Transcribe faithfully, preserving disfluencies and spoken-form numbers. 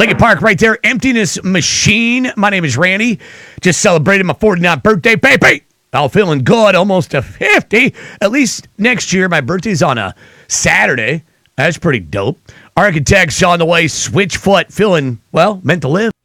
Lincoln Park right there. Emptiness Machine. My name is Randy. Just celebrated my forty-ninth birthday, baby. I'm feeling good, almost to fifty. At least next year, my birthday's on a Saturday. That's pretty dope. Architects on the way. Switchfoot feeling, well, meant to live.